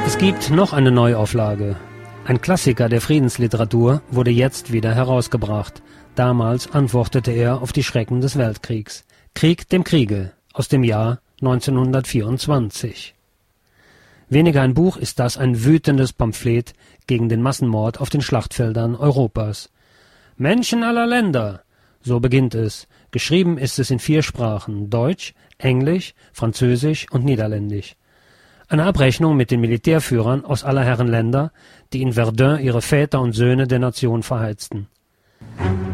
Es gibt noch eine Neuauflage. Ein Klassiker der Friedensliteratur wurde jetzt wieder herausgebracht. Damals antwortete er auf die Schrecken des Weltkriegs. Krieg dem Kriege aus dem Jahr 1924. Weniger ein Buch ist das ein wütendes Pamphlet gegen den Massenmord auf den Schlachtfeldern Europas. Menschen aller Länder, so beginnt es. Geschrieben ist es in 4 Sprachen: Deutsch, Englisch, Französisch und Niederländisch. Eine Abrechnung mit den Militärführern aus aller Herren Länder, die in Verdun ihre Väter und Söhne der Nation verheizten.